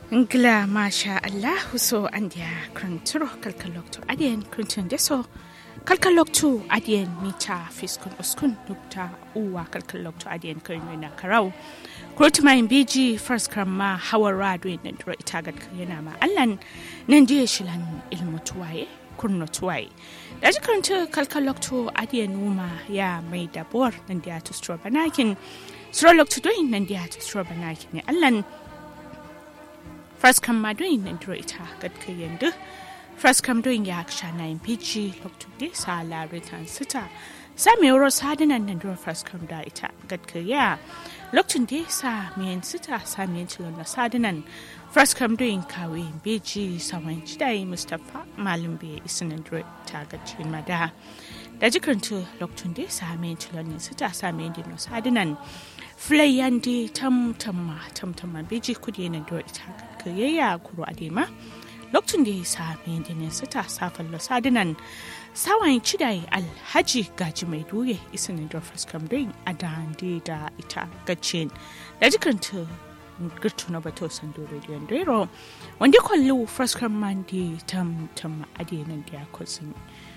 Ngla masha Allah so andia kranturo kalkalokto adien krantun deso kalkalokto adien mita fiskun uskun nukta uwa kalkalokto adien kirnuna karau kurtuma biji first kramma hawara dwen ndro itagat yana ma allan nan je shilan ilmu tuwaye kurno tuwaye daji krantu kalkalokto adien numa ya mai dabor nan dia to strobanakin srolokto dwen nan dia to strobanakin ne allan First come my doing and ita gat kayendu. First come doing yaksha na impeachy look to this ala return sita. Sami oros hadden and do first come da ita gat kaya. Look to this mean sita sami into the sardinan. First come doing kawi impeachy sawan chidai Mustafa Malumbi isin and do target chin mada. Dajikan to look to this mean to learn sita sami in the sardinan. Flayandi tam biji kudi na do ita kayaya kuro adema lokacin da ya sami dinin sita safan losadinan sawan cidai alhaji gaji mai duye isanin da fuskam doyin adande da ita gacin da jikanta girtu na bato sando rediyon doiro wanda kwallo fuskam mandi tam adenan da ya kusin